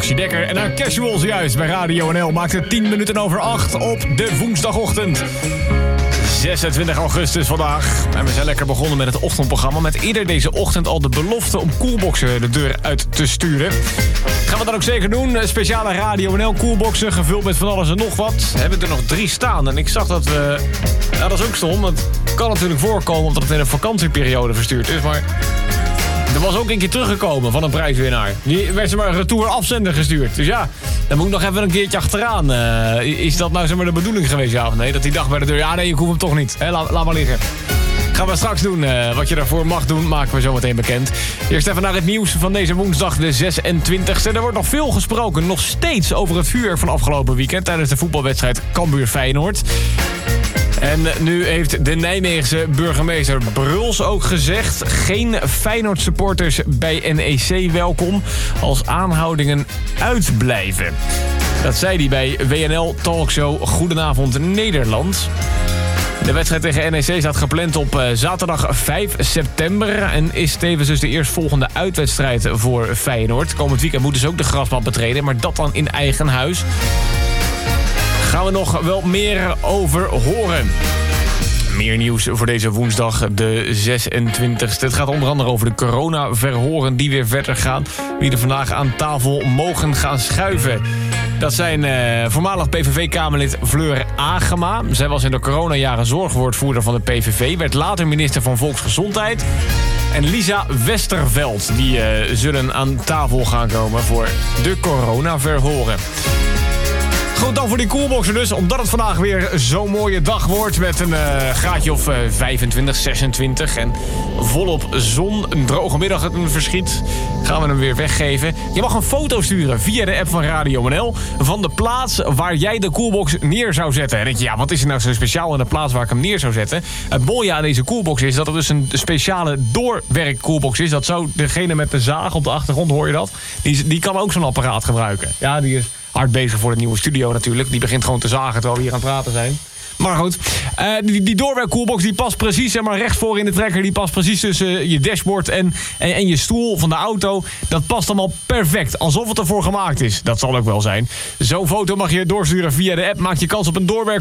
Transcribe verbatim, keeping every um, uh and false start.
Maxi Dekker en haar Casuals juist bij Radio N L. Maakt het tien minuten over acht op de woensdagochtend. zesentwintig augustus vandaag. En we zijn lekker begonnen met het ochtendprogramma. Met eerder deze ochtend al de belofte om koelboxen de deur uit te sturen. Gaan we dat ook zeker doen. Speciale Radio N L koelboxen, gevuld met van alles en nog wat. We hebben er nog drie staan. En ik zag dat we... Ja, dat is ook stom. Het kan natuurlijk voorkomen omdat het in een vakantieperiode verstuurd is. Maar er was ook een keer teruggekomen van een prijswinnaar. Die werd ze maar een retour afzender gestuurd. Dus ja, dan moet ik nog even een keertje achteraan. Uh, is dat nou zeg maar de bedoeling geweest, ja of nee? Dat die dacht bij de deur, ja nee, ik hoef hem toch niet. He, laat, laat maar liggen. Gaan we straks doen. Uh, wat je daarvoor mag doen, maken we zo meteen bekend. Eerst even naar het nieuws van deze woensdag, de zesentwintigste. Er wordt nog veel gesproken, nog steeds over het vuurwerk van afgelopen weekend tijdens de voetbalwedstrijd Cambuur-Feyenoord. En nu heeft de Nijmeegse burgemeester Bruls ook gezegd... geen Feyenoord-supporters bij N E C welkom als aanhoudingen uitblijven. Dat zei hij bij W N L Talkshow Goedenavond Nederland. De wedstrijd tegen N E C staat gepland op zaterdag vijf september... en is tevens dus de eerstvolgende uitwedstrijd voor Feyenoord. Komend weekend moeten ze ook de grasmat betreden, maar dat dan in eigen huis. Gaan we nog wel meer over horen. Meer nieuws voor deze woensdag, de zesentwintigste. Het gaat onder andere over de coronaverhoren die weer verder gaan. Wie er vandaag aan tafel mogen gaan schuiven. Dat zijn uh, voormalig P V V-Kamerlid Fleur Agema. Zij was in de coronajaren zorgwoordvoerder van de P V V. Werd later minister van Volksgezondheid. En Lisa Westerveld. Die uh, zullen aan tafel gaan komen voor de coronaverhoren. Goed, dan voor die koelboxen dus. Omdat het vandaag weer zo'n mooie dag wordt. Met een uh, graadje of uh, vijfentwintig, zesentwintig. En volop zon. Een droge middag, een verschiet. Gaan we hem weer weggeven. Je mag een foto sturen via de app van Radio N L. Van de plaats waar jij de koelbox neer zou zetten. En denk je, ja, wat is er nou zo speciaal in de plaats waar ik hem neer zou zetten? Het mooie aan deze koelbox is dat het dus een speciale doorwerkkoelbox is. Dat zou degene met de zaag op de achtergrond, hoor je dat? Die, die kan ook zo'n apparaat gebruiken. Ja, die is hard bezig voor de nieuwe studio natuurlijk. Die begint gewoon te zagen terwijl we hier aan het praten zijn. Maar goed, uh, die, die doorwerkkoelbox die past precies, zeg maar, rechts voor in de trekker. Die past precies tussen uh, je dashboard en, en, en je stoel van de auto. Dat past allemaal perfect, alsof het ervoor gemaakt is. Dat zal ook wel zijn. Zo'n foto mag je doorsturen via de app. Maak je kans op een doorwerk